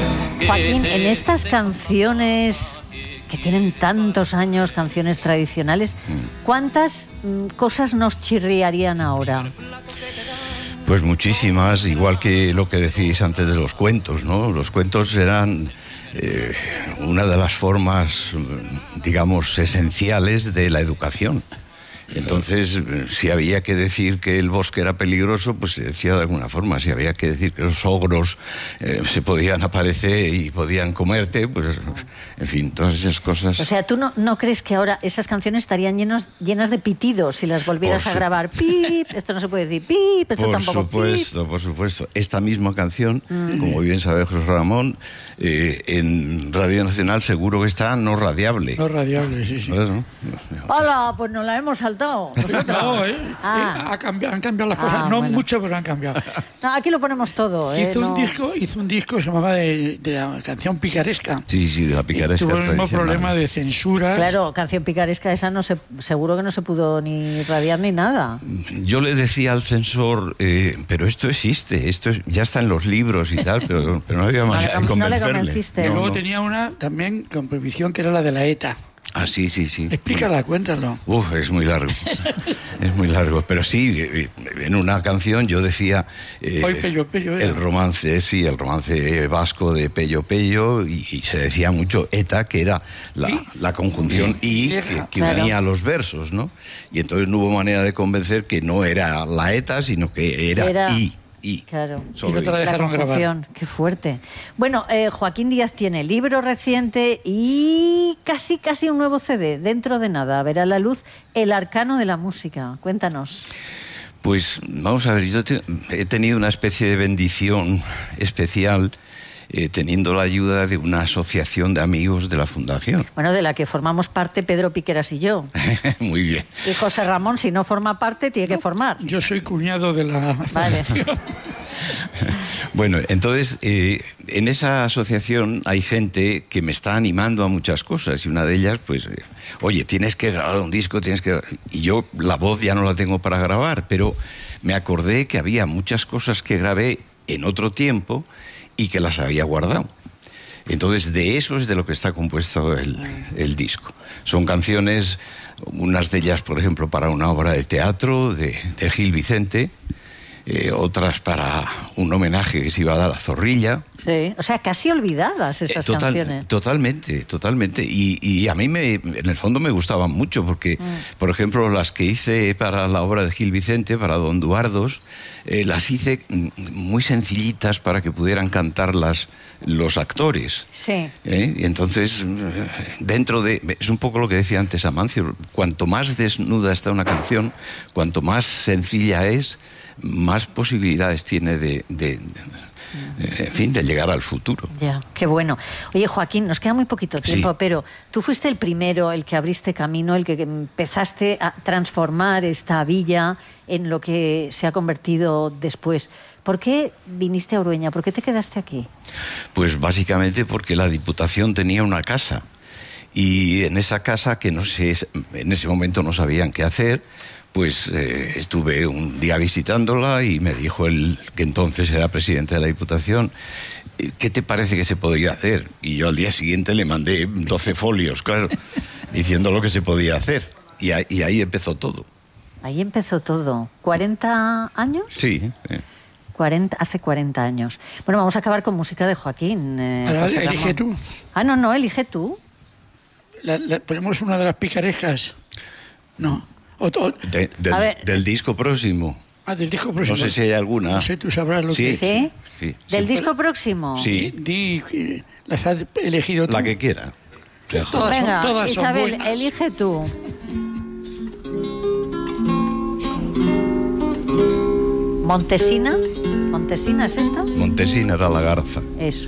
Joaquín, en estas canciones que tienen tantos años, canciones tradicionales, ¿cuántas cosas nos chirriarían ahora? Pues muchísimas, igual que lo que decís antes de los cuentos, ¿no? Los cuentos eran una de las formas, digamos, esenciales de la educación. Entonces, si había que decir que el bosque era peligroso, pues se decía de alguna forma. Si había que decir que los ogros se podían aparecer y podían comerte, pues, en fin, todas esas cosas. O sea, ¿tú no crees que ahora esas canciones estarían llenas de pitidos si las volvieras a grabar? ¡Pip! Esto no se puede decir ¡pip! Esto tampoco ¡pip! Por supuesto. Esta misma canción, como bien sabe José Ramón, en Radio Nacional seguro que está no radiable. No radiable, sí. ¡Hala! Pues nos la hemos saltado. No, han cambiado las cosas, no bueno. mucho, pero han cambiado. No, aquí lo ponemos todo. Hizo un disco que se llamaba de la canción picaresca. Sí, de la picaresca. Tuvo el mismo problema de censura. Claro, canción picaresca, esa seguro que no se pudo ni radiar ni nada. Yo le decía al censor, pero esto existe, ya está en los libros y tal, pero no había manera de convencerle. No le convenciste. Y luego tenía una también con prohibición que era la de la ETA. Ah, sí. Explícala, cuéntalo. Es muy largo. Es muy largo. Pero sí, en una canción yo decía el romance vasco de Pello Pello, y se decía mucho ETA, que era la conjunción que unía los versos, ¿no? Y entonces no hubo manera de convencer que no era la ETA, sino que era I. Claro. Y no te la dejaron grabar. Qué fuerte. Bueno, Joaquín Díaz tiene libro reciente y casi un nuevo CD. Dentro de nada verá la luz El Arcano de la Música. Cuéntanos. Pues vamos a ver, yo he tenido una especie de bendición especial teniendo la ayuda de una asociación de amigos de la Fundación. Bueno, de la que formamos parte Pedro Piqueras y yo. Muy bien. Y José Ramón, si no forma parte, tiene que formar. Yo soy cuñado de la Fundación. Vale. Bueno, entonces, en esa asociación hay gente que me está animando a muchas cosas, y una de ellas, pues, oye, tienes que grabar un disco, y yo la voz ya no la tengo para grabar, pero me acordé que había muchas cosas que grabé en otro tiempo y que las había guardado. Entonces, de eso es de lo que está compuesto el disco. Son canciones, unas de ellas, por ejemplo, para una obra de teatro de Gil Vicente, otras para un homenaje que se iba a dar a Zorrilla. Sí, o sea, casi olvidadas esas canciones. Totalmente. Y a mí, en el fondo, me gustaban mucho, porque, por ejemplo, las que hice para la obra de Gil Vicente, para Don Duardos, las hice muy sencillitas para que pudieran cantarlas los actores. Sí. Y entonces, es un poco lo que decía antes Amancio, cuanto más desnuda está una canción, cuanto más sencilla es, más posibilidades tiene de llegar al futuro. Ya, qué bueno. Oye, Joaquín, nos queda muy poquito tiempo, sí. Pero tú fuiste el primero, el que abriste camino, el que empezaste a transformar esta villa en lo que se ha convertido después. ¿Por qué viniste a Urueña? ¿Por qué te quedaste aquí? Pues básicamente porque la Diputación tenía una casa, y en esa casa, que no sé, en ese momento no sabían qué hacer, pues estuve un día visitándola y me dijo el que entonces era presidente de la Diputación, ¿qué te parece que se podía hacer? Y yo al día siguiente le mandé 12 folios, claro, diciendo lo que se podía hacer. Y ahí empezó todo. Ahí empezó todo. ¿40 años? Sí. Hace 40 años. Bueno, vamos a acabar con música de Joaquín. Ahora, elige tú. No, elige tú. Ponemos una de las picarescas. No. Del disco próximo. Del disco próximo. No sé si hay alguna. No sé, tú sabrás lo que es. ¿Sí? Sí. ¿Del disco próximo? Sí. Las has elegido tú. La que quiera. Venga, todas son Isabel, buenas. elige tú. ¿Montesina? ¿Montesina es esta? Montesina da la Garza. Eso.